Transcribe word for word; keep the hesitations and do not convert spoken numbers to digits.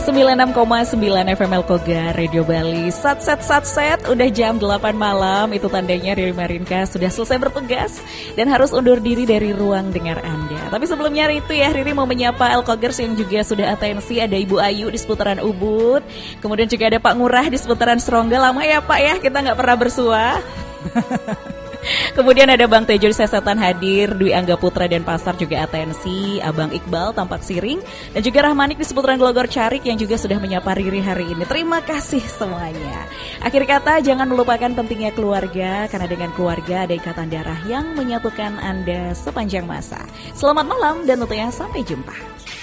sembilan puluh enam koma sembilan F M Elkoga Radio Bali. Sat set sat set udah jam delapan malam. Itu tandanya Riri Marinka sudah selesai bertugas dan harus undur diri dari ruang dengar Anda. Tapi sebelumnya itu ya, Riri mau menyapa Elkogers yang juga sudah atensi. Ada Ibu Ayu di seputaran Ubud. Kemudian juga ada Pak Ngurah di seputaran Serongga. Lama ya Pak ya, kita nggak pernah bersua. Kemudian ada Bang Tejo di Sesetan hadir, Dwi Angga Putra dan Pasar juga atensi, Abang Iqbal Tampak Siring, dan juga Rahmanik di seputaran Glogor Carik yang juga sudah menyapa Riri hari ini. Terima kasih semuanya. Akhir kata, jangan melupakan pentingnya keluarga, karena dengan keluarga ada ikatan darah yang menyatukan Anda sepanjang masa. Selamat malam dan tentunya sampai jumpa.